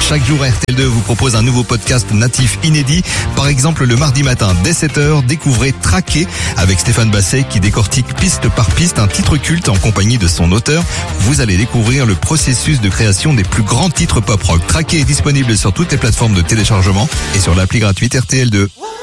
Chaque jour, RTL2 vous propose un nouveau podcast natif inédit. Par exemple, le mardi matin, dès 7h, découvrez Traqué avec Stéphane Basset qui décortique piste par piste un titre culte en compagnie de son auteur. Vous allez découvrir le processus de création des plus grands titres pop rock. Traqué est disponible sur toutes les plateformes de téléchargement et sur l'appli gratuite RTL2.